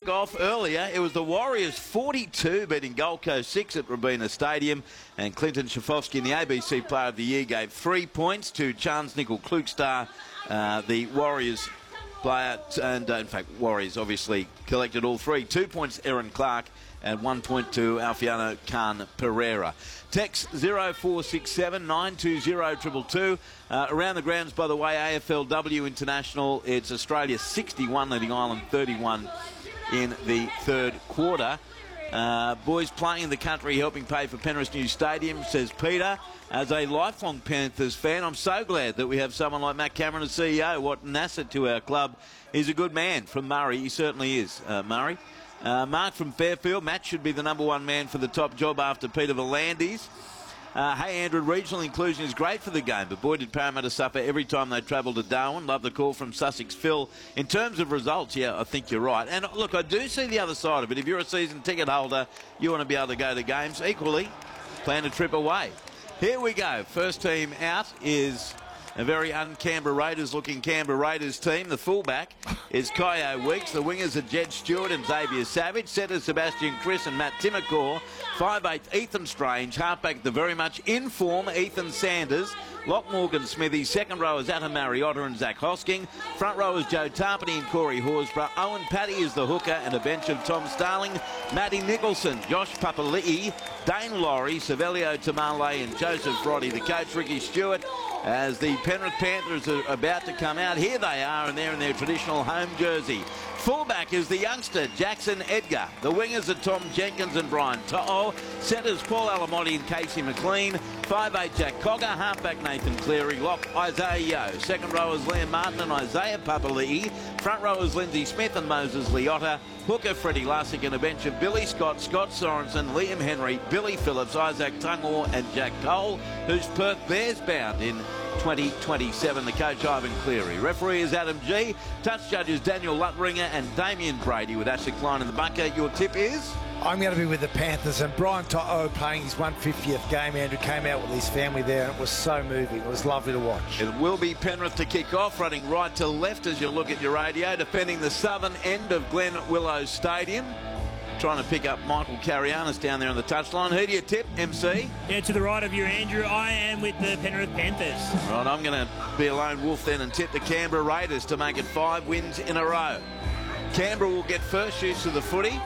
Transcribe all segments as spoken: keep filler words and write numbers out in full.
Off earlier, it was the Warriors forty-two beating Gold Coast six at Robina Stadium, and Clinton Schifofsky in the A B C Player of the Year gave three points to Chance Nickel Klugstar, uh, the Warriors player, and uh, in fact Warriors obviously collected all three. Two points Erin Clark and one point to Alfiano Khan Pereira. Text zero four six seven nine two zero two two two. Uh, around the grounds, by the way, A F L W International, it's Australia sixty-one leading Ireland thirty-one in the third quarter. Uh, boys playing in the country helping pay for Penrith's new stadium, says Peter. As a lifelong Panthers fan, I'm so glad that we have someone like Matt Cameron as C E O. What an asset to our club. He's a good man from Murray. He certainly is, uh, Murray. Uh, Mark from Fairfield. Matt should be the number one man for the top job after Peter Volandis. Uh, hey, Andrew, regional inclusion is great for the game, but boy, did Parramatta suffer every time they travelled to Darwin. Love the call from Sussex Phil. In terms of results, yeah, I think you're right. And look, I do see the other side of it. If you're a season ticket holder, you want to be able to go to games. Equally, plan a trip away. Here we go. First team out is a very un-Canberra Raiders-looking Canberra Raiders team. The fullback is Kyo Weeks. The wingers are Jed Stewart and Xavier Savage. Setters Sebastian Chris and Matt Timmercore. five eight Ethan Strange. Halfback the very much in form Ethan Sanders. Lock Morgan Smithy. Second row is Atta Mariotta and Zach Hosking. Front row is Joe Tarpany and Corey Horsburgh. Owen Paddy is the hooker, and a bench of Tom Starling, Matty Nicholson, Josh Papali'i, Dane Laurie, Savelio Tamale and Joseph Roddy. The coach, Ricky Stewart. As the Penrith Panthers are about to come out, here they are, and they're in their traditional home jersey. Fullback is the youngster, Jackson Edgar. The wingers are Tom Jenkins and Brian To'o. Centres, Paul Alamotti and Casey McLean. five eight Jack Cogger. Halfback, Nathan Cleary. Lock, Isaiah Yeo. Second row is Liam Martin and Isaiah Papali'i. Front row is Lindsay Smith and Moses Leotta. Hooker, Freddie Lussick, and a bench of Billy Scott, Scott Sorensen, Liam Henry, Billy Phillips, Isaac Tungor and Jack Cole, who's Perth Bears bound in twenty twenty-seven. The coach, Ivan Cleary. Referee is Adam G. Touch judges Daniel Luttringer and Damien Brady with Ashley Klein in the bunker. Your tip is? I'm going to be with the Panthers, and Brian To'o playing his one hundred fiftieth game. Andrew came out with his family there, and it was so moving. It was lovely to watch. It will be Penrith to kick off, running right to left as you look at your radio, defending the southern end of Glen Willows Stadium. Trying to pick up Michael Carianis down there on the touchline. Who do you tip, M C? Yeah, to the right of you, Andrew. I am with the Penrith Panthers. Right, I'm going to be a lone wolf then and tip the Canberra Raiders to make it five wins in a row. Canberra will get first use of the footy.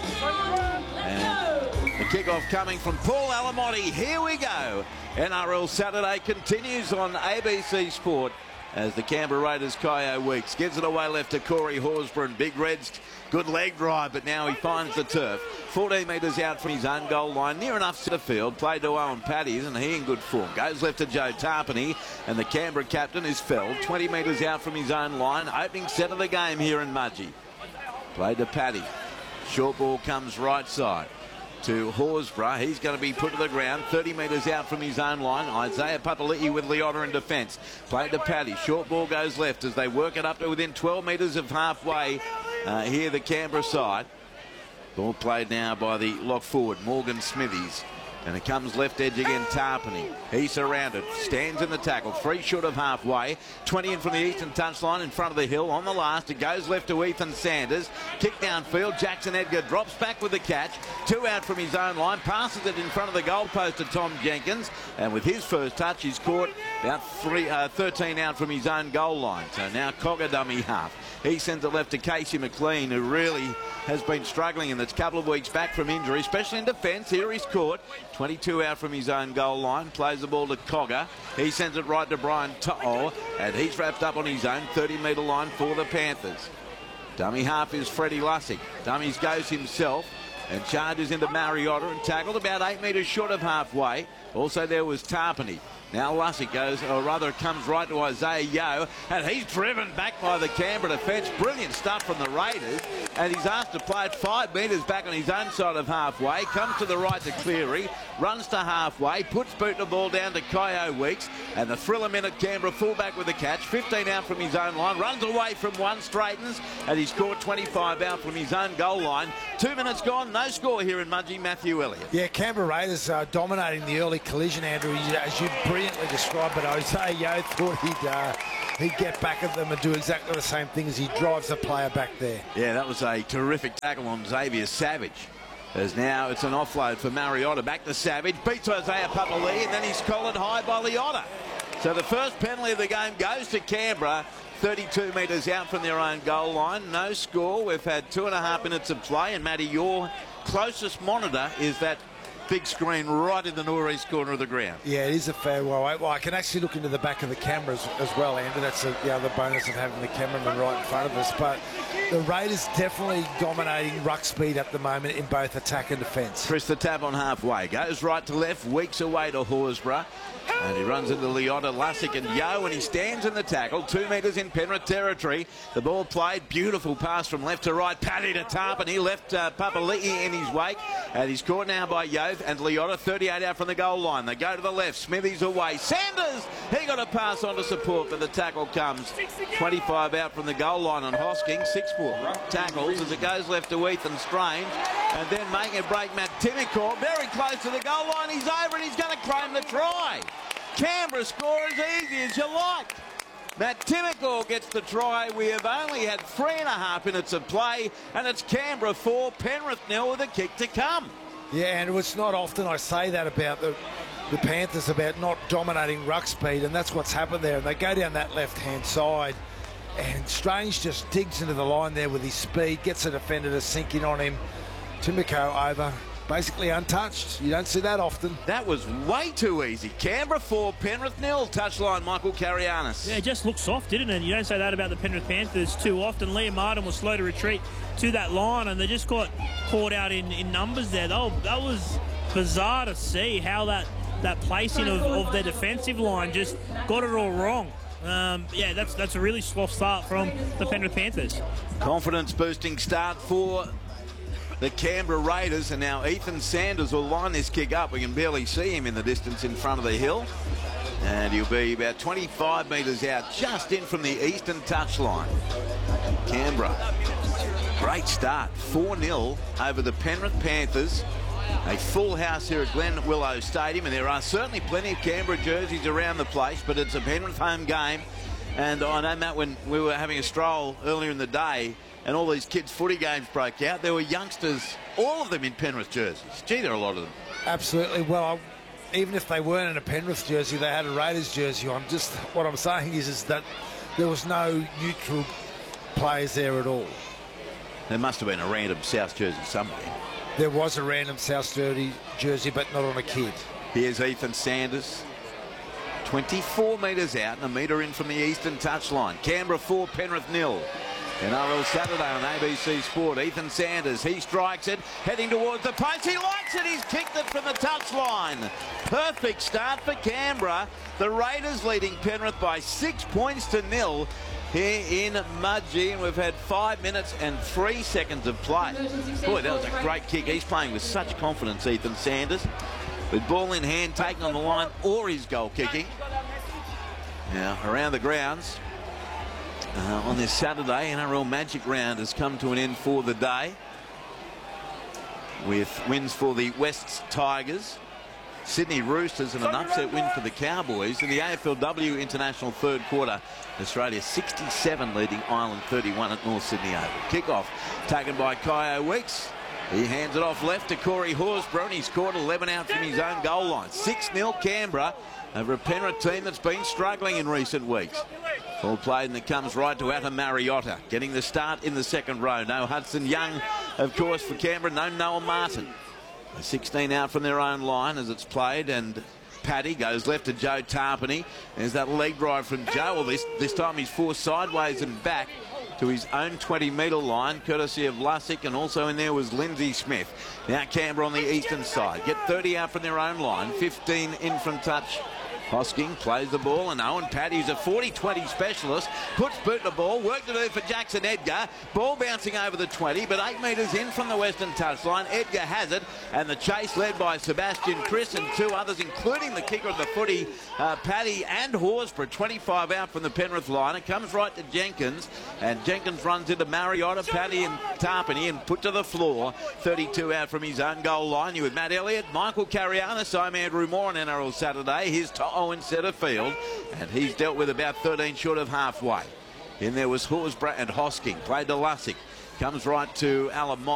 And the kickoff coming from Paul Alamotti. Here we go. N R L Saturday continues on A B C Sport as the Canberra Raiders, Kyo Weeks gives it away left to Corey Horsburgh. And Big Red's good leg drive, but now he finds the turf. fourteen metres out from his own goal line, near enough to the field. Played to Owen Paddy, isn't he in good form? Goes left to Joe Tarpany, and the Canberra captain is felled. twenty metres out from his own line. Opening set of the game here in Mudgee. Played to Paddy. Short ball comes right side to Horsburgh. He's going to be put to the ground thirty metres out from his own line. Isaiah Papali'i with Leotta in defence. Played to Paddy. Short ball goes left as they work it up to within twelve metres of halfway. Uh, here the Canberra side. Ball played now by the lock forward, Morgan Smithies. And it comes left edge again, Tarpany. He's surrounded, stands in the tackle, three short of halfway. twenty in from the eastern touchline in front of the hill. On the last, it goes left to Ethan Sanders. Kick downfield, Jackson Edgar drops back with the catch. Two out from his own line, passes it in front of the goalpost to Tom Jenkins. And with his first touch, he's caught about three, uh, thirteen out from his own goal line. So now Cogger dummy half. He sends it left to Casey McLean, who really has been struggling in this couple of weeks back from injury, especially in defence. Here he's caught. twenty-two out from his own goal line. Plays the ball to Cogger. He sends it right to Brian To'o, and he's wrapped up on his own thirty metre line for the Panthers. Dummy half is Freddie Lussick. Dummies goes himself and charges into Mariotta and tackled about eight metres short of halfway. Also there was Tarpany. Now Lussick goes, or rather comes right to Isaiah Yeo, and he's driven back by the Canberra defence. Brilliant stuff from the Raiders, and he's asked to play it five metres back on his own side of halfway. Comes to the right to Cleary. runs to halfway, puts boot the ball down to Kyo Weeks, and the thriller minute Canberra fullback with the catch, fifteen out from his own line, runs away from one, straightens, and he's scored twenty-five out from his own goal line. Two minutes gone, no score here in Mudgee. Matthew Elliott. Yeah, Canberra Raiders uh, dominating the early collision, Andrew, as you brilliantly described, but Jose Yeo thought he'd, uh, he'd get back at them and do exactly the same thing as he drives the player back there. Yeah, that was a terrific tackle on Xavier Savage. As now it's an offload for Mariota. Back to Savage. Beats Isaiah Papali'i, and then he's collared high by Liotta. So the first penalty of the game goes to Canberra. thirty-two metres out from their own goal line. No score. We've had two and a half minutes of play. And, Matty, your closest monitor is that big screen right in the northeast corner of the ground. Yeah, it is a fair way. Well, I can actually look into the back of the cameras as well, Andrew. That's a, the other bonus of having the cameraman right in front of us. But the Raiders definitely dominating ruck speed at the moment in both attack and defence. Chris the tap on halfway. Goes right to left. Weeks away to Horsburgh. And he runs into Liotta, Lussick and Yeo, and he stands in the tackle. Two metres in Penrith territory. The ball played. Beautiful pass from left to right. Paddy to Tarpon. He left uh, Papali'i in his wake. And he's caught now by Yeo and Liotta. thirty-eight out from the goal line. They go to the left. Smithies away. Sanders! He got a pass on to support, but the tackle comes. twenty-five out from the goal line on Hosking. Six more tackles as it goes left to Ethan Strange. And then making a break, Matt Timicor. Very close to the goal line. He's over and he's going to claim the try. Canberra score as easy as you like. Matt Timicor gets the try. We have only had three and a half minutes of play, and it's Canberra four, Penrith nil with a kick to come. Yeah, and it's not often I say that about the, the Panthers, about not dominating ruck speed, and that's what's happened there. And they go down that left-hand side, and Strange just digs into the line there with his speed, gets a defender to sink in on him. Timicor over. Basically untouched. You don't see that often. That was way too easy. Canberra four, Penrith nil. Touchline, Michael Carianis. Yeah, it just looked soft, didn't it? You don't say that about the Penrith Panthers too often. Liam Martin was slow to retreat to that line, and they just got caught out in, in numbers there. Oh, that was bizarre to see how that, that placing of, of their defensive line just got it all wrong. Um, yeah, that's, that's a really soft start from the Penrith Panthers. Confidence-boosting start for the Canberra Raiders, and now Ethan Sanders will line this kick up. We can barely see him in the distance in front of the hill, and he'll be about twenty-five metres out, just in from the eastern touchline. Canberra, great start, four nil over the Penrith Panthers. A full house here at Glen Willow Stadium, and there are certainly plenty of Canberra jerseys around the place, but it's a Penrith home game. And I know, Matt, when we were having a stroll earlier in the day and all these kids' footy games broke out, there were youngsters, all of them in Penrith jerseys. Gee, there are a lot of them. Absolutely. Well, even if they weren't in a Penrith jersey, they had a Raiders jersey on. Just what I'm saying is, is that there was no neutral players there at all. There must have been a random South jersey somewhere. There was a random South jersey, jersey, but not on a kid. Here's Ethan Sanders. twenty-four metres out and a metre in from the eastern touchline. Canberra four, Penrith nil. N R L Saturday on A B C Sport. Ethan Sanders, he strikes it, heading towards the post. He likes it, he's kicked it from the touchline. Perfect start for Canberra. The Raiders leading Penrith by six points to nil here in Mudgee, and we've had five minutes and three seconds of play. Boy, that was a great kick. He's playing with such confidence, Ethan Sanders, with ball in hand, taking on the line or his goal kicking. Now, around the grounds, uh, on this Saturday, N R L Magic Round has come to an end for the day, with wins for the Wests Tigers, Sydney Roosters, and an upset win for the Cowboys. In the A F L W International third quarter, Australia sixty-seven leading Ireland thirty-one at North Sydney Oval. Kick-off taken by Kyo Weeks. He hands it off left to Corey Horsburgh, and he's scored eleven out from his own goal line. six nil Canberra over a Penrith team that's been struggling in recent weeks. Ball played, and it comes right to Atta Mariota, getting the start in the second row. No Hudson Young, of course, for Canberra. No Noah Martin. sixteen out from their own line as it's played, and Paddy goes left to Joe Tarpany. There's that leg drive from Joe. Well, this, this time he's forced sideways and back to his own twenty metre line, courtesy of Lussick, and also in there was Lindsay Smith. Now Canberra on the eastern side get thirty out from their own line, fifteen in from touch Hosking plays the ball, and Owen Paddy's a forty twenty specialist. Puts boot the ball. Work to do for Jackson Edgar. Ball bouncing over the twenty, but eight metres in from the western touchline. Edgar has it, and the chase led by Sebastian Chris and two others, including the kicker of the footy, uh, Paddy and Horsburgh. twenty-five out from the Penrith line. It comes right to Jenkins, and Jenkins runs into Mariota, Paddy and Tarpany, and put to the floor. thirty-two out from his own goal line. You with Matt Elliott, Michael Carianis. I'm Andrew Moore on N R L Saturday. Here's To'o in centre field, and he's dealt with about thirteen short of halfway. In there was Horsburgh and Hosking. Played to Lussick. Comes right to Alan Moss.